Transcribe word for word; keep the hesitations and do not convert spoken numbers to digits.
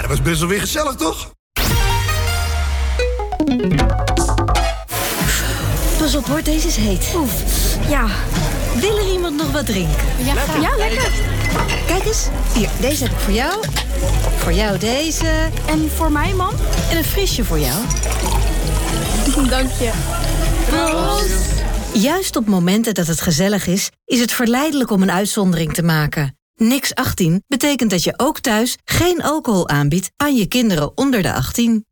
dat is best wel weer gezellig, toch? Pas op hoor, deze is heet. Oef, ja. Wil er iemand nog wat drinken? Ja, lekker. Ja, lekker. Kijk eens, hier, deze heb ik voor jou. Voor jou deze. En voor mij, man? En een frisje voor jou. Dank je. Proost. Juist op momenten dat het gezellig is, is het verleidelijk om een uitzondering te maken. Niks achttien betekent dat je ook thuis geen alcohol aanbiedt aan je kinderen onder de achttien.